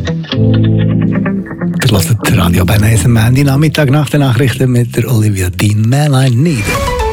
Ihr hört Radio Bern am Nachmittag nach den Nachrichten mit der Olivia Dean, Man I Need.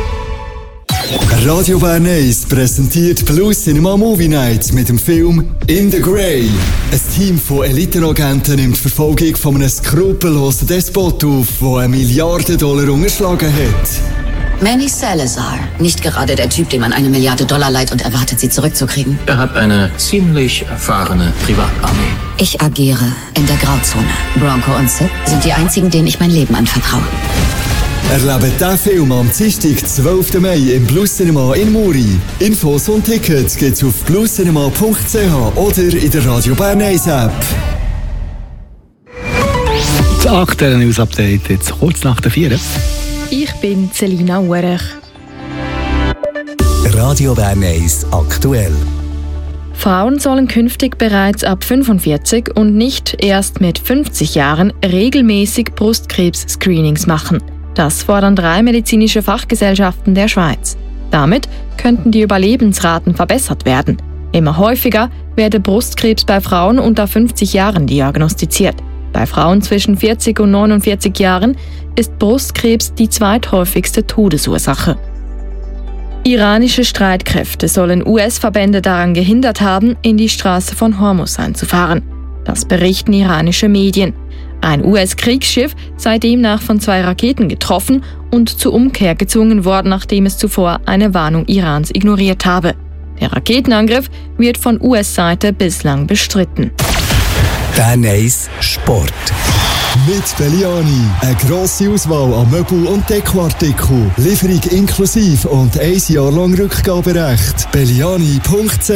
Radio Bern 1 präsentiert Plus Cinema Movie Night mit dem Film In the Grey. Ein Team von Elitenagenten nimmt die Verfolgung von einem skrupellosen Despot auf, der $1 Milliarden unterschlagen hat. Manny Salazar. Nicht gerade der Typ, dem man $1 Milliarde leiht und erwartet, sie zurückzukriegen. Er hat eine ziemlich erfahrene Privatarmee. Ich agiere in der Grauzone. Bronco und Sid sind die einzigen, denen ich mein Leben anvertraue. Erlebt diesen Film am Dienstag, 12. Mai im Plus Cinema in Muri. Infos und Tickets gibt's auf pluscinema.ch oder in der Radio Bern 1 App. Das aktuelle News-Update jetzt kurz nach der 4. Ich bin Selina Uerech. Radio Bern 1 aktuell. Frauen sollen künftig bereits ab 45 und nicht erst mit 50 Jahren regelmäßig Brustkrebs-Screenings machen. Das fordern 3 medizinische Fachgesellschaften der Schweiz. Damit könnten die Überlebensraten verbessert werden. Immer häufiger werde Brustkrebs bei Frauen unter 50 Jahren diagnostiziert. Bei Frauen zwischen 40 und 49 Jahren ist Brustkrebs die zweithäufigste Todesursache. Iranische Streitkräfte sollen US-Verbände daran gehindert haben, in die Straße von Hormuz einzufahren. Das berichten iranische Medien. Ein US-Kriegsschiff sei demnach von 2 Raketen getroffen und zur Umkehr gezwungen worden, nachdem es zuvor eine Warnung Irans ignoriert habe. Der Raketenangriff wird von US-Seite bislang bestritten. Bern 1 Sport. Mit Belliani. Eine grosse Auswahl an Möbel- und Dekoartikeln. Lieferung inklusiv und 1 Jahr lang Rückgaberecht. Belliani.ch.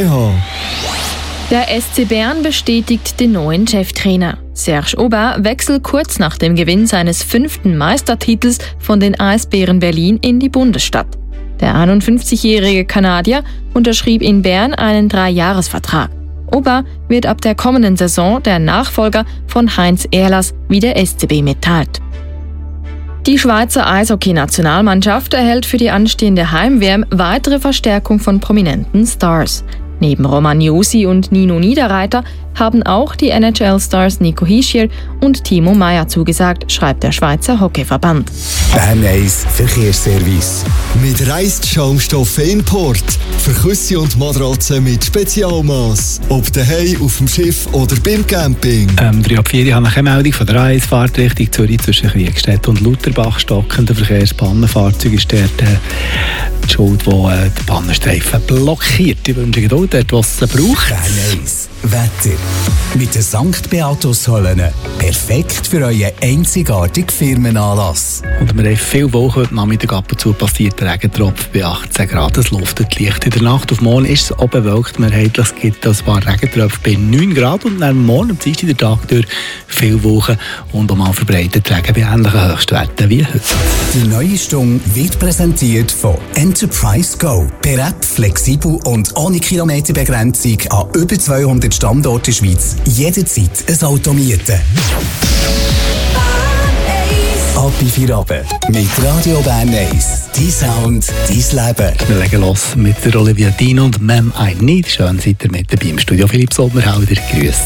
Der SC Bern bestätigt den neuen Cheftrainer. Serge Aubin wechselt kurz nach dem Gewinn seines 5. Meistertitels von den Eisbären Berlin in die Bundesstadt. Der 51-jährige Kanadier unterschrieb in Bern einen 3-Jahres-Vertrag. Aubin wird ab der kommenden Saison der Nachfolger von Heinz Ehrlers, wie der SCB mitteilt. Die Schweizer Eishockey-Nationalmannschaft erhält für die anstehende Heim-WM weitere Verstärkung von prominenten Stars. Neben Roman Josi und Nino Niederreiter haben auch die NHL-Stars Nico Hischier und Timo Meier zugesagt, schreibt der Schweizer Hockeyverband. Bern 1 Verkehrsservice. Mit Reisschaumstoffen Import. Für Küsse und Matratzen mit Spezialmaß. Ob daheim, auf dem Schiff oder beim Camping. 3 ab 4 habe ich eine Meldung von der A1-Fahrt Richtung Zürich zwischen Kriegstedt und Lutherbach. Stockender Verkehrspannenfahrzeug ist dort die Schuld, die den Pannenstreifen blockiert. Ich wünsche Geduld, dort was es braucht. Bern 1 Wetter. Mit der St. Beatus Höllen. Perfekt für euren einzigartigen Firmenanlass. Und wir haben viel Woche heute Nachmittag ab und zu passiert. Regentropfen bei 18 Grad. Es luftet leicht. In der Nacht auf morgen ist es auch bewölkt mehrheitlich. Es gibt ein paar Regentropfen bei 9 Grad. Und dann morgen am Dienstag der Tag durch viel Wochen und auch mal verbreitet Regen bei ähnlichen Höchstwerten wie heute. Die neue Stunde wird präsentiert von Enterprise Go. Per App flexibel und ohne Kilometerbegrenzung an über 200 Standorten in der Schweiz. Jederzeit ein Auto mieten. Ab in 4 Abend mit Radio Bern 1. Dein Sound, dein Leben. Wir legen los mit der Olivia Dean und Man I Need. Schön seid ihr mit dabei im Studio. Philipp Sommerhalder, grüß.